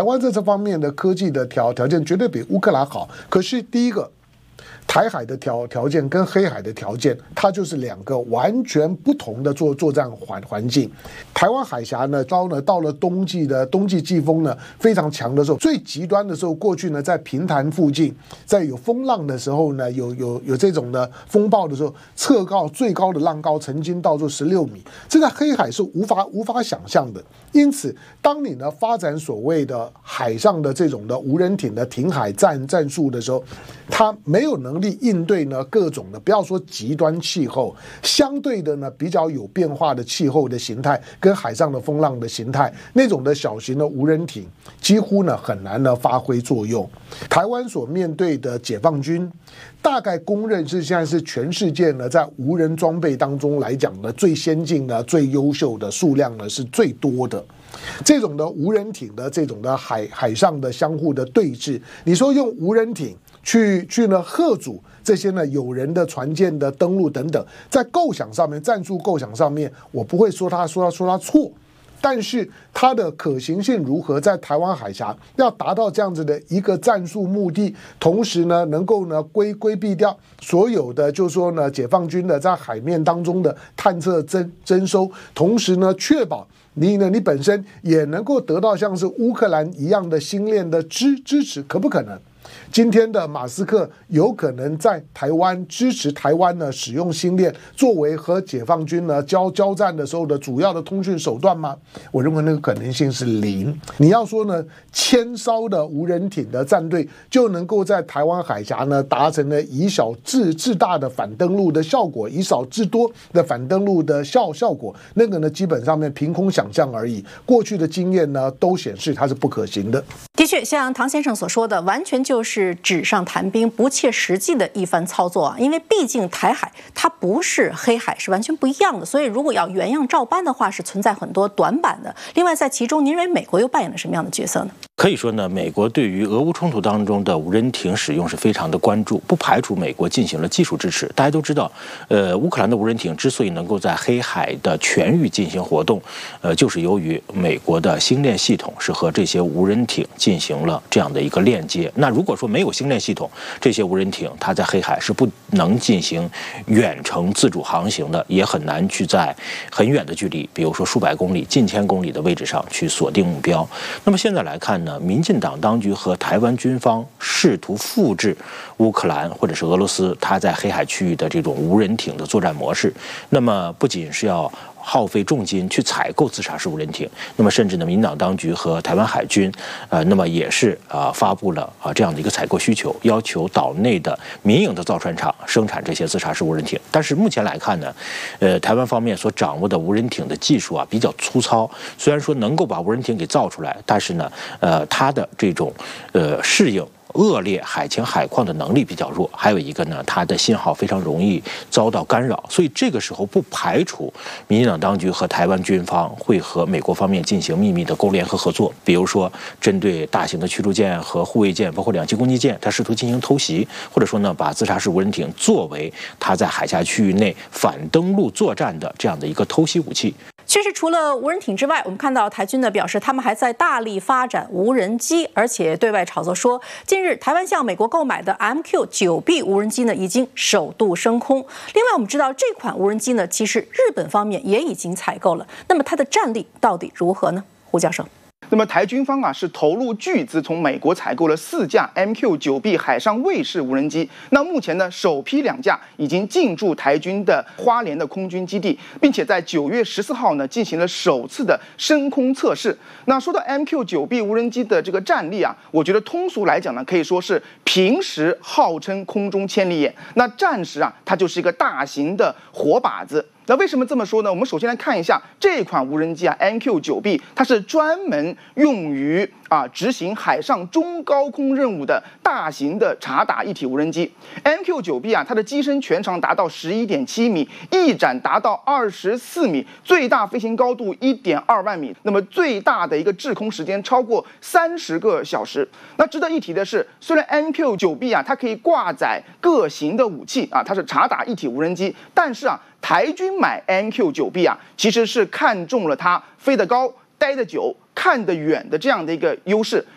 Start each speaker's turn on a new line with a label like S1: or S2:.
S1: 湾在这方面的科技的条件绝对比乌克兰好。可是第一个，台海的条件跟黑海的条件，它就是两个完全不同的作战环境。台湾海峡呢，到了冬季季风呢非常强的时候，最极端的时候，过去呢在平潭附近，在有风浪的时候呢，有这种的风暴的时候，最高的浪高曾经到做16米，这在黑海是无法想象的。因此，当你呢发展所谓的海上的这种的无人艇的停海战术的时候，它没有能力应对呢各种的，不要说极端气候，相对的呢比较有变化的气候的形态跟海上的风浪的形态，那种的小型的无人艇几乎呢很难呢发挥作用。台湾所面对的解放军，大概公认是现在是全世界呢在无人装备当中来讲呢最先进的、最优秀的，数量呢是最多的。这种的无人艇的这种的海上的相互的对峙，你说用无人艇去呢吓阻这些呢有人的船舰的登陆等等，在构想上面、战术构想上面，我不会说他错。但是它的可行性如何，在台湾海峡要达到这样子的一个战术目的，同时呢能够呢规避掉所有的就是说呢解放军的在海面当中的探测征收，同时呢确保你本身也能够得到像是乌克兰一样的星链的支持，可不可能？今天的马斯克有可能在台湾支持台湾呢使用星链作为和解放军呢交战的时候的主要的通讯手段吗？我认为那个可能性是0。你要说呢1000艘的无人艇的战队就能够在台湾海峡呢达成了以小至大的反登陆的效果，以少至多的反登陆的效果，那个呢基本上面凭空想象而已。过去的经验呢都显示它是不可行的。
S2: 的确，像唐先生所说的，完全就是纸上谈兵、不切实际的一番操作啊！因为毕竟台海它不是黑海，是完全不一样的，所以如果要原样照搬的话，是存在很多短板的。另外，在其中，您认为美国又扮演了什么样的角色呢？
S3: 可以说呢，美国对于俄乌冲突当中的无人艇使用是非常的关注，不排除美国进行了技术支持。大家都知道，乌克兰的无人艇之所以能够在黑海的全域进行活动，就是由于美国的星链系统是和这些无人艇进行了这样的一个链接。那如果说没有星链系统，这些无人艇它在黑海是不能进行远程自主航行的，也很难去在很远的距离，比如说数百公里、近1000公里的位置上去锁定目标。那么现在来看呢，民进党当局和台湾军方试图复制乌克兰或者是俄罗斯它在黑海区域的这种无人艇的作战模式，那么不仅是要耗费重金去采购自杀式无人艇，那么甚至呢，民进党当局和台湾海军，那么也是发布了这样的一个采购需求，要求岛内的民营的造船厂生产这些自杀式无人艇。但是目前来看呢，台湾方面所掌握的无人艇的技术比较粗糙，虽然说能够把无人艇给造出来，但是呢，它的这种适应恶劣海情海况的能力比较弱，还有一个呢，它的信号非常容易遭到干扰，所以这个时候不排除民进党当局和台湾军方会和美国方面进行秘密的勾连和合作，比如说针对大型的驱逐舰和护卫舰，包括2栖攻击舰，它试图进行偷袭，或者说呢，把自杀式无人艇作为它在海峡区域内反登陆作战的这样的一个偷袭武器。
S2: 其实除了无人艇之外，我们看到台军呢表示，他们还在大力发展无人机，而且对外炒作说，近日台湾向美国购买的 MQ-9B 无人机呢已经首度升空。另外，我们知道这款无人机呢，其实日本方面也已经采购了。那么它的战力到底如何呢？胡教授。
S4: 那么台军方是投入巨资从美国采购了4架 MQ-9B 海上卫士无人机。那目前呢，首批2架已经进驻台军的花莲的空军基地，并且在9月14号呢进行了首次的升空测试。那说到 MQ-9B 无人机的这个战力我觉得通俗来讲呢，可以说是平时号称空中千里眼，那战时它就是一个大型的活靶子。那为什么这么说呢？我们首先来看一下这款无人机MQ-9B， 它是专门用于执行海上中高空任务的大型的察打一体无人机。MQ-9B它的机身全长达到11.7米，翼展达到24米，最大飞行高度1.2万米，那么最大的一个滞空时间超过30个小时。那值得一提的是，虽然 MQ-9B它可以挂载各型的武器它是察打一体无人机，但是台军买 MQ-9B其实是看中了它飞得高、待得久、看得远的这样的一个优势。